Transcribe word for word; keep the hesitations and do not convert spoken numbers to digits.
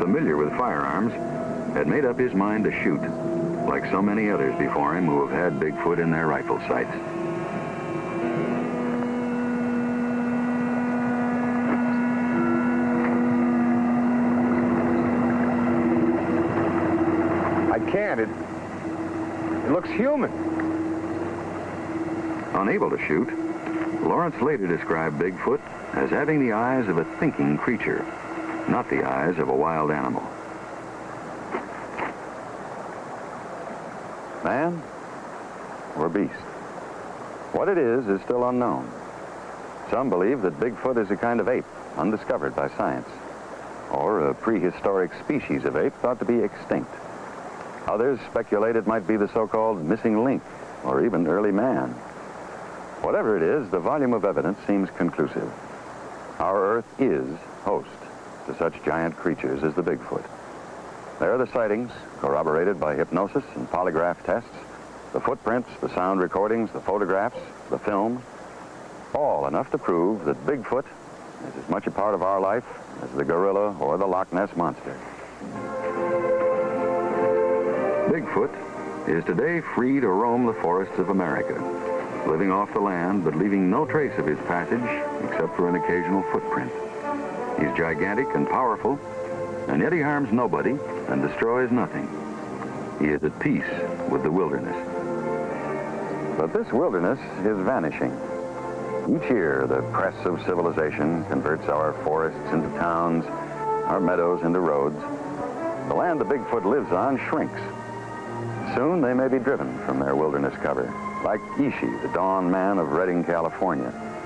familiar with firearms, had made up his mind to shoot, like so many others before him who have had Bigfoot in their rifle sights. I can't. It, it looks human. Unable to shoot, Lawrence later described Bigfoot as having the eyes of a thinking creature, not the eyes of a wild animal. Man or beast? What it is is still unknown. Some believe that Bigfoot is a kind of ape, undiscovered by science, or a prehistoric species of ape thought to be extinct. Others speculate it might be the so-called missing link, or even early man. Whatever it is, the volume of evidence seems conclusive. Our Earth is host to such giant creatures as the Bigfoot. There are the sightings, corroborated by hypnosis and polygraph tests, the footprints, the sound recordings, the photographs, the film, all enough to prove that Bigfoot is as much a part of our life as the gorilla or the Loch Ness Monster. Bigfoot is today free to roam the forests of America, living off the land but leaving no trace of his passage except for an occasional footprint. He's gigantic and powerful, and yet he harms nobody and destroys nothing. He is at peace with the wilderness. But this wilderness is vanishing. Each year, the press of civilization converts our forests into towns, our meadows into roads. The land the Bigfoot lives on shrinks. Soon they may be driven from their wilderness cover, like Ishi, the dawn man of Redding, California,